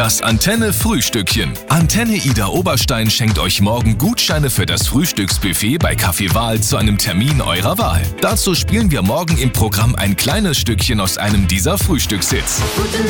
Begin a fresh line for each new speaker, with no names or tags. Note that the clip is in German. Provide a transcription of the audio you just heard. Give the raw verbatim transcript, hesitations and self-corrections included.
Das Antenne-Frühstückchen. Antenne Ida Oberstein schenkt euch morgen Gutscheine für das Frühstücksbuffet bei Kaffee Wahl zu einem Termin eurer Wahl. Dazu spielen wir morgen im Programm ein kleines Stückchen aus einem dieser Frühstückshits.
Gute